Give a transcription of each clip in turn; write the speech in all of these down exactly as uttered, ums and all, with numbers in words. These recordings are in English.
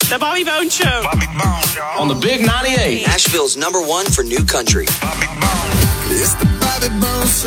The Bobby Bones Show. Bobby Bones, y'all. On the Big ninety-eight. Nashville's number one for new country. Bobby Bones. It's the Bobby Bones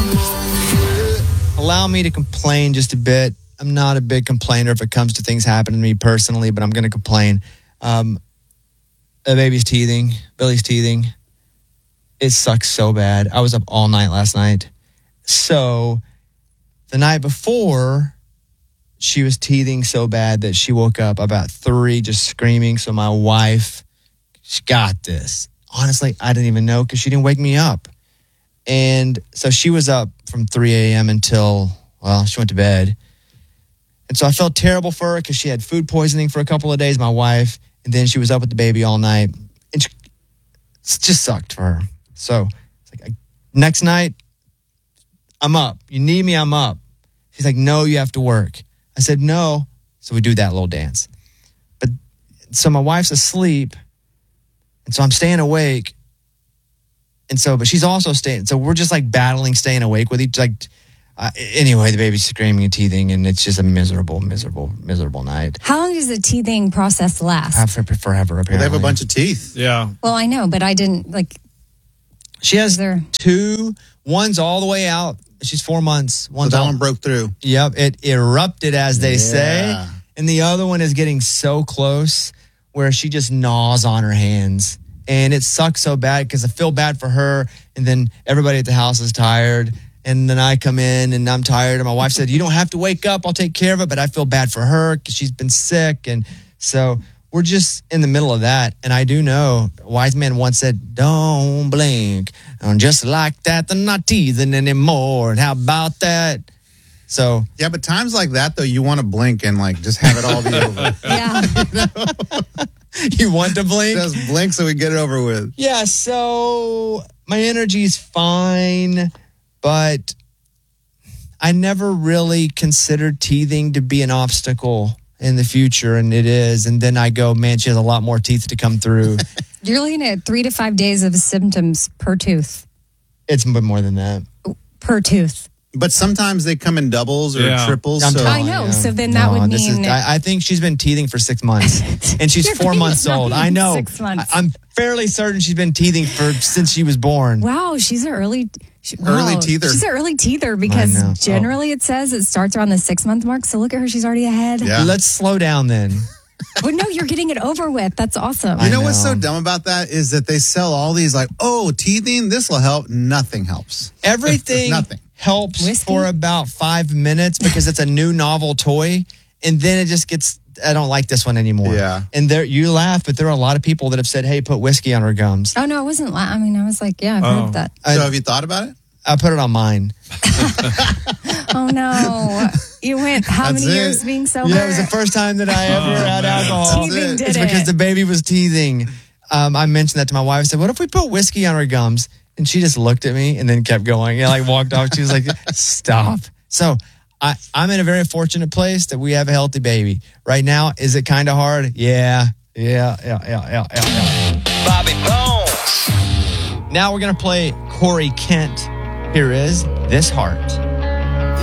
Show. Allow me to complain just a bit. I'm not a big complainer if it comes to things happening to me personally, but I'm going to complain. Um, the baby's teething. Billy's teething. It sucks so bad. I was up all night last night. So the night before, she was teething so bad that she woke up about three just screaming. So my wife, she got this. Honestly, I didn't even know because she didn't wake me up. And so she was up from three a.m. until, well, she went to bed. And so I felt terrible for her because she had food poisoning for a couple of days, my wife. And then she was up with the baby all night. And she, it just sucked for her. So it's like, next night, I'm up. You need me, I'm up. She's like, no, you have to work. I said, no. So we do that little dance. But so my wife's asleep. And so I'm staying awake. And so, but she's also staying. So we're just like battling, staying awake with each, like, uh, anyway, the baby's screaming and teething. And it's just a miserable, miserable, miserable night. How long does the teething process last? After, forever, apparently. Well, they have a bunch of teeth. Yeah. Well, I know, but I didn't, like. She has there... two. One's all the way out. She's four months. One's so that all, one broke through. Yep. It erupted, as they yeah. say. And the other one is getting so close where she just gnaws on her hands. And it sucks so bad because I feel bad for her. And then everybody at the house is tired. And then I come in and I'm tired. And my wife said, you don't have to wake up. I'll take care of it. But I feel bad for her because she's been sick. And so we're just in the middle of that. And I do know, a wise man once said, don't blink. And just like that, they're not teething anymore. And how about that? So yeah, but times like that, though, you want to blink and like just have it all be over. Yeah. You, you want to blink? Just blink so we get it over with. Yeah, so my energy's fine, but I never really considered teething to be an obstacle in the future, and it is. And then I go, man, she has a lot more teeth to come through. You're looking at three to five days of symptoms per tooth. It's more than that. Per tooth. But sometimes they come in doubles or Yeah. triples. I'm So I know. you. So then that No, would this mean. Is, I, I think she's been teething for six months, and she's Your four baby's months not old. even I know. six months. I, I'm fairly certain she's been teething for since she was born. Wow, she's an early. She, Early wow, teether. She's an early teether I know. because generally it says it starts around the six month mark. So look at her; she's already ahead. Yeah. Let's slow down then. Well, no, you're getting it over with. That's awesome. I You know, what's know. so dumb about that is that they sell all these like, oh, teething, this will help. Nothing helps. Everything Nothing. helps Whiskey? for about five minutes because it's a new novel toy, and then it just gets. I don't like this one anymore. Yeah. And there, you laugh, but there are a lot of people that have said, "Hey, put whiskey on her gums." Oh no, I wasn't. La- I mean, I was like, yeah, I've Oh. heard that. I- So have you thought about it? I put it on mine. Oh no, you went how That's many it. years being sober? Yeah, it was the first time that I ever had alcohol. Teething did It's it. because the baby was teething. Um, I mentioned that to my wife. I said, "What if we put whiskey on her gums?" And she just looked at me and then kept going. Yeah, like walked off. She was like, "Stop." So I, I'm in a very fortunate place that we have a healthy baby right now. Is it kind of hard? Yeah, yeah, yeah, yeah, yeah, yeah. yeah. Bobby Bones. Now we're gonna play Corey Kent. Here is This Heart.